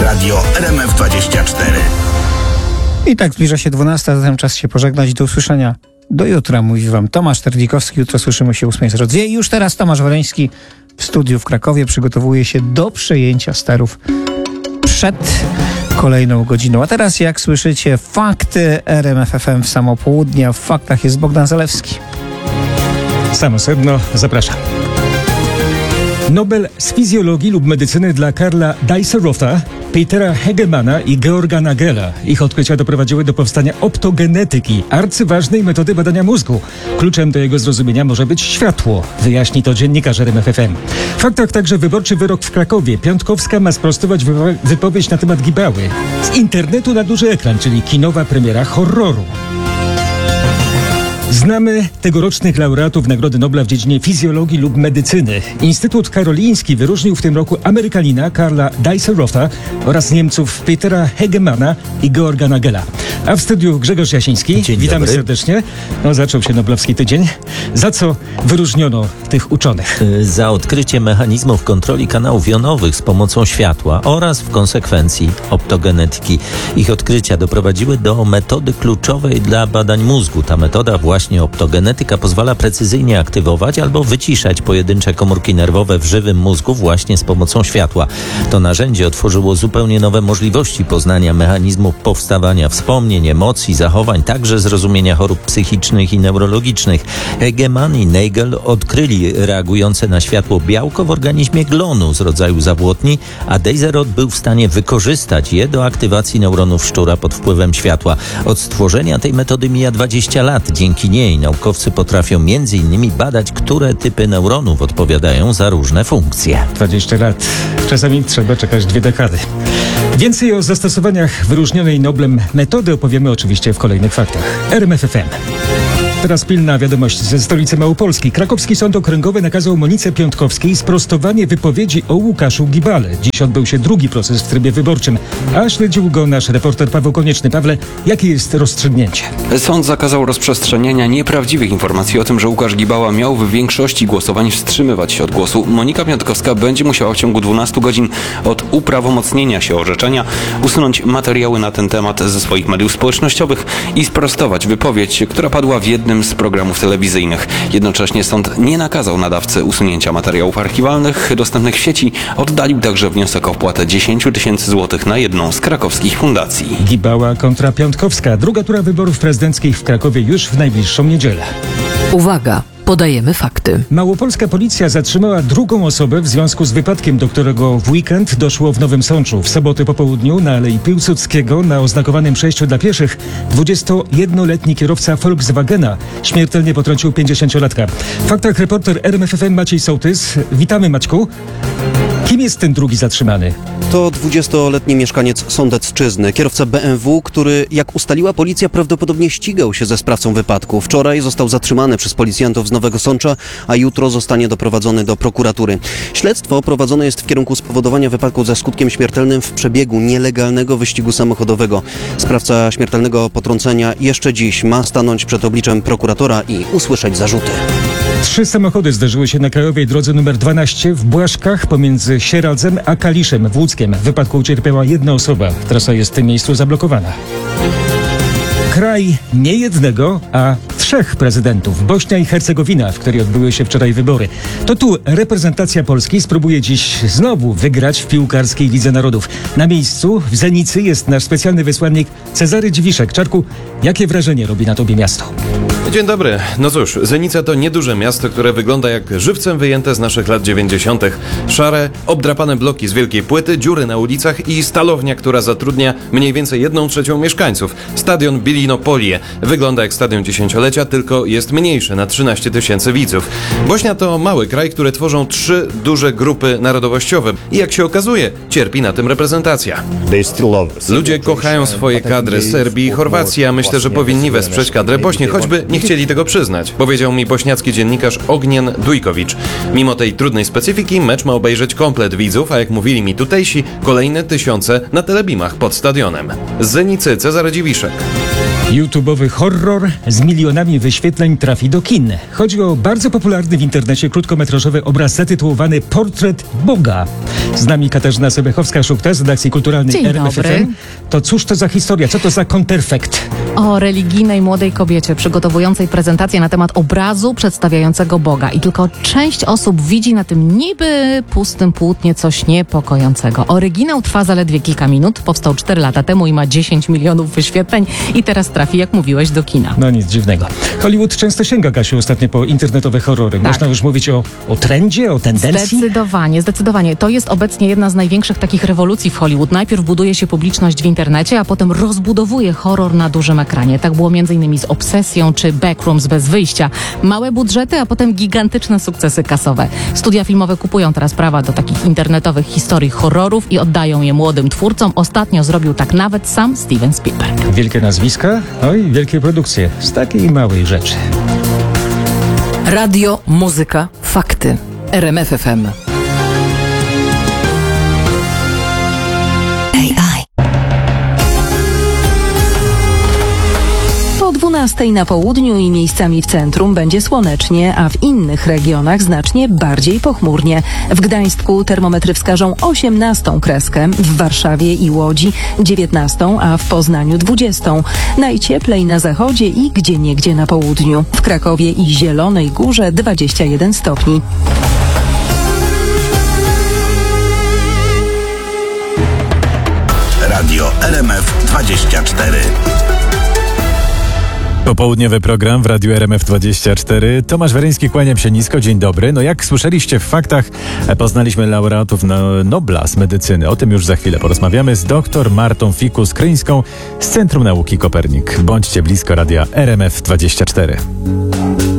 Radio RMF24. I tak zbliża się 12, zatem czas się pożegnać. Do usłyszenia do jutra, mówi wam Tomasz Terdikowski. Jutro słyszymy się o 8:02. I już teraz Tomasz Waleński w studiu w Krakowie przygotowuje się do przejęcia sterów przed kolejną godziną. A teraz, jak słyszycie, fakty RMF FM w samo południe. A w faktach jest Bogdan Zalewski. Samo sedno, zapraszam. Nobel z fizjologii lub medycyny dla Karla Dijsselrotha, Petera Hegemana i Georga Nagela. Ich odkrycia doprowadziły do powstania optogenetyki, arcyważnej metody badania mózgu. Kluczem do jego zrozumienia może być światło, wyjaśni to dziennikarz RMF FM. W faktach także wyborczy wyrok w Krakowie. Piątkowska ma sprostować wypowiedź na temat Gibały. Z internetu na duży ekran, czyli kinowa premiera horroru. Znamy tegorocznych laureatów Nagrody Nobla w dziedzinie fizjologii lub medycyny. Instytut Karoliński wyróżnił w tym roku Amerykanina Karla Dijsselrotha oraz Niemców Petera Hegemana i Georga Nagela. A w studiu Grzegorz Jasiński. Dzień Witamy dobry. serdecznie. Zaczął się noblowski tydzień. Za co wyróżniono tych uczonych? Za odkrycie mechanizmów kontroli kanałów jonowych z pomocą światła oraz w konsekwencji optogenetyki. Ich odkrycia doprowadziły do metody kluczowej dla badań mózgu. Ta metoda, właśnie optogenetyka, pozwala precyzyjnie aktywować albo wyciszać pojedyncze komórki nerwowe w żywym mózgu właśnie z pomocą światła. To narzędzie otworzyło zupełnie nowe możliwości poznania mechanizmów powstawania wspomnień, emocji, zachowań, także zrozumienia chorób psychicznych i neurologicznych. Hegeman i Nagel odkryli reagujące na światło białko w organizmie glonu z rodzaju zawłotni, a Dijsselroth był w stanie wykorzystać je do aktywacji neuronów szczura pod wpływem światła. Od stworzenia tej metody mija 20 lat. Dzięki niej naukowcy potrafią m.in. badać, które typy neuronów odpowiadają za różne funkcje. 20 lat. Czasami trzeba czekać 2 dekady. Więcej o zastosowaniach wyróżnionej Noblem metody opowiemy oczywiście w kolejnych faktach. RMF FM. Teraz pilna wiadomość ze stolicy Małopolski. Krakowski Sąd Okręgowy nakazał Monice Piątkowskiej sprostowanie wypowiedzi o Łukaszu Gibale. Dziś odbył się drugi proces w trybie wyborczym, a śledził go nasz reporter Paweł Konieczny. Pawle, jakie jest rozstrzygnięcie? Sąd zakazał rozprzestrzeniania nieprawdziwych informacji o tym, że Łukasz Gibała miał w większości głosowań wstrzymywać się od głosu. Monika Piątkowska będzie musiała w ciągu 12 godzin od uprawomocnienia się orzeczenia usunąć materiały na ten temat ze swoich mediów społecznościowych i sprostować wypowiedź, która padła w jednym z programów telewizyjnych. Jednocześnie sąd nie nakazał nadawcy usunięcia materiałów archiwalnych dostępnych w sieci. Oddalił także wniosek o wpłatę 10 000 złotych na jedną z krakowskich fundacji. Gibała kontra Piątkowska. Druga tura wyborów prezydenckich w Krakowie już w najbliższą niedzielę. Uwaga! Podajemy fakty. Małopolska policja zatrzymała drugą osobę w związku z wypadkiem, do którego w weekend doszło w Nowym Sączu. W sobotę po południu na Alei Piłsudskiego na oznakowanym przejściu dla pieszych 21-letni kierowca Volkswagena śmiertelnie potrącił 50-latka. W faktach reporter RMF FM Maciej Sołtys. Witamy, Maćku. Kim jest ten drugi zatrzymany? To 20-letni mieszkaniec Sądecczyzny, kierowca BMW, który, jak ustaliła policja, prawdopodobnie ścigał się ze sprawcą wypadku. Wczoraj został zatrzymany przez policjantów z Nowego Sącza, a jutro zostanie doprowadzony do prokuratury. Śledztwo prowadzone jest w kierunku spowodowania wypadku ze skutkiem śmiertelnym w przebiegu nielegalnego wyścigu samochodowego. Sprawca śmiertelnego potrącenia jeszcze dziś ma stanąć przed obliczem prokuratora i usłyszeć zarzuty. 3 samochody zdarzyły się na krajowej drodze nr 12 w Błaszkach pomiędzy Sieradzem a Kaliszem w Łódzkiem. W wypadku ucierpiała jedna osoba. Trasa jest w tym miejscu zablokowana. Kraj nie jednego, a 3 prezydentów. Bośnia i Hercegowina, w której odbyły się wczoraj wybory. To tu reprezentacja Polski spróbuje dziś znowu wygrać w piłkarskiej Lidze Narodów. Na miejscu w Zenicy jest nasz specjalny wysłannik Cezary Dziwiszek. Czarku, jakie wrażenie robi na tobie miasto? Dzień dobry. No cóż, Zenica to nieduże miasto, które wygląda jak żywcem wyjęte z naszych lat 90. Szare, obdrapane bloki z wielkiej płyty, dziury na ulicach i stalownia, która zatrudnia mniej więcej 1/3 mieszkańców. Stadion Bilinopolie wygląda jak stadion dziesięciolecia, tylko jest mniejszy, na 13 000 widzów. Bośnia to mały kraj, które tworzą 3 duże grupy narodowościowe i jak się okazuje, cierpi na tym reprezentacja. Ludzie kochają swoje kadry Serbii i Chorwacji, a myślę, że powinni wesprzeć kadrę Bośni, choćby nie chcieli tego przyznać, powiedział mi bośniacki dziennikarz Ognjen Dujkowicz. Mimo tej trudnej specyfiki mecz ma obejrzeć komplet widzów, a jak mówili mi tutejsi, kolejne tysiące na telebimach pod stadionem. Z Zenicy Cezary Dziwiszek. YouTube'owy horror z milionami wyświetleń trafi do kin. Chodzi o bardzo popularny w internecie krótkometrażowy obraz zatytułowany Portret Boga. Z nami Katarzyna Sebechowska-Szukta z redakcji kulturalnej Dzień RMF dobry. FM. To cóż to za historia? Co to za konterfekt? O religijnej młodej kobiecie przygotowującej prezentację na temat obrazu przedstawiającego Boga. I tylko część osób widzi na tym niby pustym płótnie coś niepokojącego. Oryginał trwa zaledwie kilka minut, powstał 4 lata temu i ma 10 milionów wyświetleń i teraz trafi, jak mówiłeś, do kina. No nic dziwnego. Hollywood często sięga, Kasiu, ostatnio po internetowe horrory. Tak. Można już mówić o trendzie, o tendencji? Zdecydowanie. To jest obecnie jedna z największych takich rewolucji w Hollywood. Najpierw buduje się publiczność w internecie, a potem rozbudowuje horror na dużym ekranie. Tak było m.in. z Obsesją czy Backrooms bez wyjścia. Małe budżety, a potem gigantyczne sukcesy kasowe. Studia filmowe kupują teraz prawa do takich internetowych historii horrorów i oddają je młodym twórcom. Ostatnio zrobił tak nawet sam Steven Spielberg. Wielkie nazwiska, no i wielkie produkcje z takiej małej rzeczy. Radio, muzyka, fakty. RMF FM. Po 12 na południu i miejscami w centrum będzie słonecznie, a w innych regionach znacznie bardziej pochmurnie. W Gdańsku termometry wskażą 18 kreskę, w Warszawie i Łodzi 19, a w Poznaniu 20. Najcieplej na zachodzie i gdzieniegdzie na południu. W Krakowie i Zielonej Górze 21 stopni. Radio RMF24. Popołudniowy program w Radiu RMF24. Tomasz Weryński, kłaniam się nisko. Dzień dobry. No jak słyszeliście w faktach, poznaliśmy laureatów Nobla z medycyny. O tym już za chwilę porozmawiamy z dr Martą Fikus-Kryńską z Centrum Nauki Kopernik. Bądźcie blisko Radia RMF24.